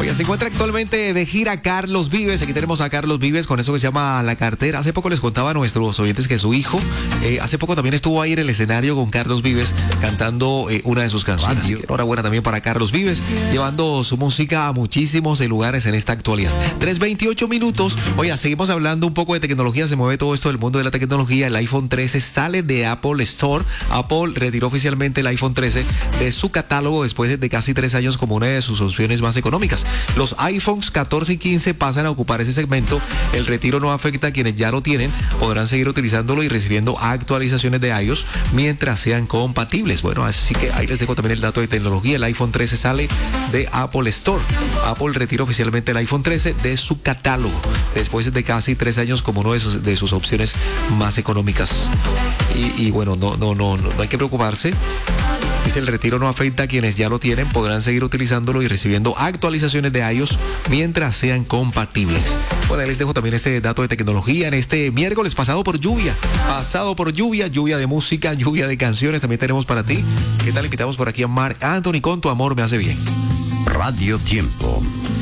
Oye, se encuentra actualmente de gira Carlos Vives. Aquí tenemos a Carlos Vives con eso que se llama La Cartera. Hace poco les contaba a nuestros oyentes que su hijo, hace poco también estuvo ahí en el escenario con Carlos Vives cantando una de sus canciones. Así que enhorabuena también para Carlos Vives, llevando su música a muchísimos lugares en esta actualidad. 3:28 minutos. Oye, seguimos hablando un poco de tecnología. Se mueve todo esto del mundo de la tecnología. El iPhone 13 sale de Apple Store. Apple retiró oficialmente el iPhone 13 de su catálogo después de casi 3 años como una de sus opciones más económicas. Los iPhones 14 y 15 pasan a ocupar ese segmento. El retiro no afecta a quienes ya lo tienen. Podrán seguir utilizándolo y recibiendo actualizaciones de iOS mientras sean compatibles. Bueno, así que ahí les dejo también el dato de tecnología. El iPhone 13 sale de Apple Store. Apple retira oficialmente el iPhone 13 de su catálogo después de casi 3 años como una de sus opciones más económicas. Y bueno, no hay que preocuparse. Dice, el retiro no afecta a quienes ya lo tienen, podrán seguir utilizándolo y recibiendo actualizaciones de iOS mientras sean compatibles. Bueno, les dejo también este dato de tecnología en este miércoles pasado por lluvia de música, lluvia de canciones también tenemos para ti. ¿Qué tal? Invitamos por aquí a Marc Anthony con Tu Amor Me Hace Bien. Radio Tiempo.